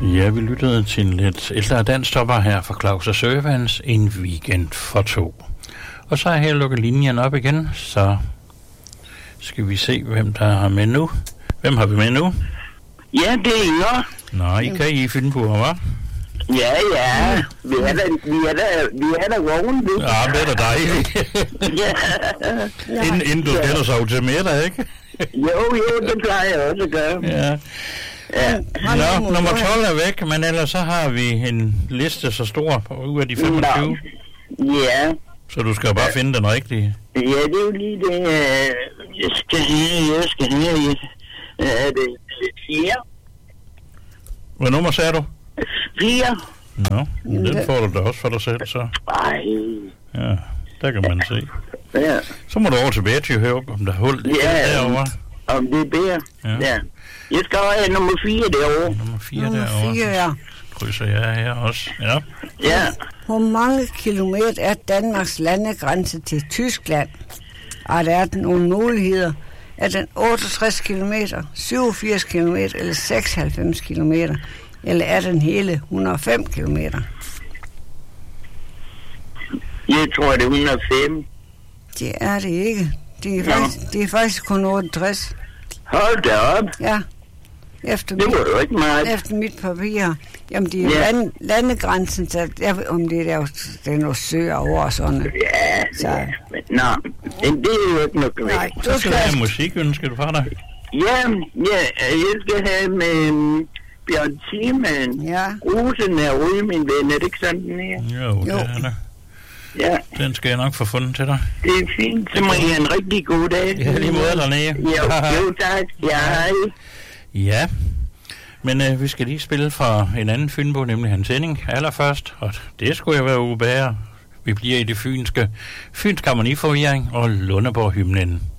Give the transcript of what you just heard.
Ja, vi lyttede til en lidt ældre danstopper her fra Claus og Sørvans, En weekend for to. Og så er jeg lukket linjen op igen, så skal vi se, hvem der har med nu. Hvem har vi med nu? Ja, det er Inger. Nå, I kan I finde på, hva'? Ja. Vi er der vågen, du. Ja, det er da dejligt. Ja. Inden du stiller sig til middag, ikke? Jo, det plejer jeg også at gøre. Ja. Ja. Nå, nummer 12 er væk, men ellers så har vi en liste så stor ud af de 25. Ja. Så du skal bare finde den rigtige. Ja, det er jo lige det, jeg skal have. Er det 4? Hvad nummer sagde du? 4. Nå, den får du da også for dig selv, så. Ej. Ja, der kan man se. Ja. Så må du over til Betty og høre, om der er hul derovre. Om det er bedre. Ja. Jeg skal have nummer 4 derovre. Nummer 4 derovre. 4, ja. Krydser jeg her også. Ja. Ja. Hvor mange kilometer er Danmarks landegrænse til Tyskland? Og der er nogle muligheder. Er den 68 kilometer, 87 kilometer eller 96 kilometer? Eller er den hele 105 kilometer? Jeg tror, det er 105. Det er det ikke. Det er faktisk kun 68. Hold da op. Ja. Det var jo ikke meget. Efter mit papir. Jamen, det er landegrænsen, så om det er noget søer over og sådan. Ja, så. Nå, men det er jo ikke noget galt. Nej, så skal du have musikønske fra dig. Ja, jeg skal have med Bjørn Thielmann. Ja. Rosen er ude, min ven, er det ikke sådan, den er? Jo, det er det. Ja. Den skal jeg nok få fundet til dig. Det er fint. Så må I have en rigtig god dag. Ja, lige måde dernede. Jo, tak. Ja, hej. Ja, men vi skal lige spille fra en anden Fynbo, nemlig Hans Henning allerførst, og det skulle jo være Uge Bager. Vi bliver i det fynske Fyns Harmoniforvirring og Lundeborg Hymnen.